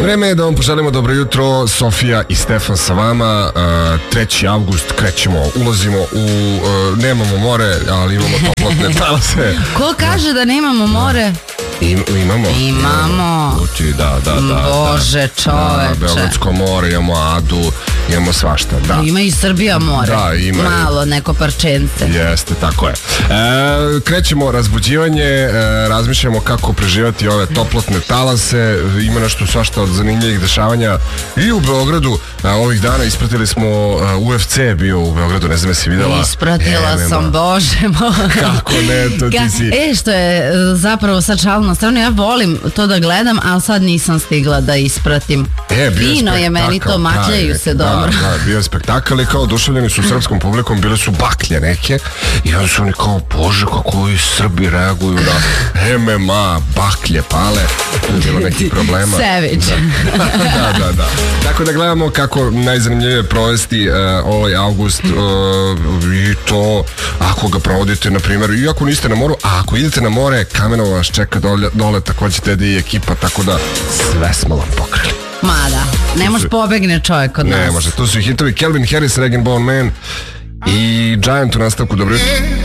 Vreme je da vam poželimo dobro jutro. Sofija i Stefan sa vama. 3. avgust krećemo, ulazimo u nemamo more, ali imamo toplotne talase. Ko kaže da nemamo more? Imamo. Da. Bože, čoveče. Beogradsko more, imamo Adu, imamo svašta, da. Ima i Srbija more. Da, ima. Malo, neko parčence. Jeste, tako je. Krećemo razbuđivanje, razmišljamo kako preživati ove toplotne talase, ima nešto svašta od zanimljivih dešavanja i u Beogradu. Ovih dana ispratili smo UFC bio u Beogradu, ne znam jesi videla. Ispratila sam, Bože moj. Kako ne, to ti si. Što je zapravo sad šalno strano, ja volim to da gledam, ali sad nisam stigla da ispratim. Fino je meni to, makljaju se dobro. Da, bio je spektakl i kao oduševljeni su srpskom publikom, bile su baklje neke i onda su oni kao, Bože, kako ovi Srbi reaguju na MMA, baklje, pale. To je bilo nekih problema. Savage. Da. Tako da gledamo kako najzanimljivije provesti ovaj avgust i to ako ga provodite, na primjer, i ako niste na moru, a ako idete na more, Kamenovo vas čeka dole, također Teddy i ekipa, tako da sve smo vam pokrili. Mada, ne može pobegne čovjek od nas. Ne može, tu su i hitovi Calvin Harris, Rag & Bone Man i Giant u nastavku. Dobro jutro.